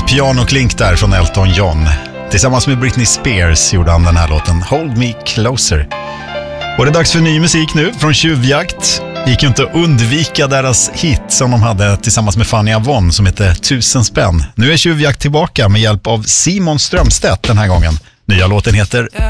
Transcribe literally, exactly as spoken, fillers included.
pianoklink där från Elton John. Tillsammans med Britney Spears gjorde han den här låten Hold Me Closer. Och det är dags för ny musik nu från Tjuvjakt. Det gick ju inte att undvika deras hit som de hade tillsammans med Fanny Avon som heter Tusen spänn. Nu är Tjuvjakt tillbaka med hjälp av Simon Strömstedt den här gången. Nya låten heter